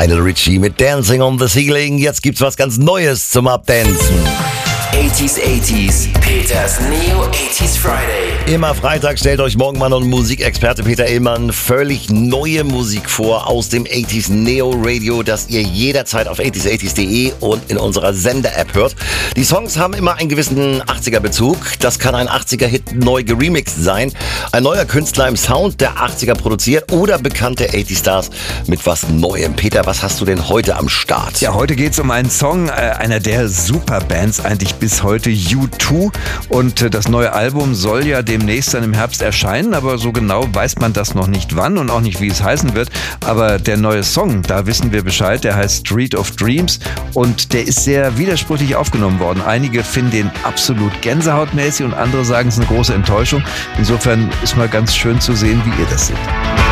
Lionel Richie mit Dancing on the Ceiling. Jetzt gibt's was ganz Neues zum Abdancen. 80s, Peters Neo 80s Friday. Immer Freitag stellt euch Morgenmann und Musikexperte Peter Illmann völlig neue Musik vor aus dem 80s Neo Radio, das ihr jederzeit auf 80s80s.de und in unserer Sender-App hört. Die Songs haben immer einen gewissen 80er-Bezug. Das kann ein 80er-Hit neu geremixed sein, ein neuer Künstler im Sound der 80er produziert oder bekannte 80s-Stars mit was Neuem. Peter, was hast du denn heute am Start? Ja, heute geht es um einen Song einer der Superbands eigentlich bis heute, U2. Und das neue Album soll ja demnächst dann im Herbst erscheinen, aber so genau weiß man das noch nicht wann und auch nicht, wie es heißen wird. Aber der neue Song, da wissen wir Bescheid, der heißt Street of Dreams und der ist sehr widersprüchlich aufgenommen worden. Einige finden den absolut gänsehautmäßig und andere sagen, es ist eine große Enttäuschung. Insofern ist mal ganz schön zu sehen, wie ihr das seht.